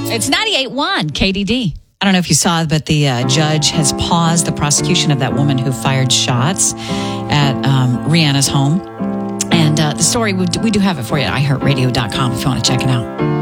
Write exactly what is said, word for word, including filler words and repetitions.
It's ninety-eight point one K D D. I don't know if you saw, but the uh, judge has paused the prosecution of that woman who fired shots at um, Rihanna's home. And uh, the story, we do, we do have it for you at i heart radio dot com if you want to check it out.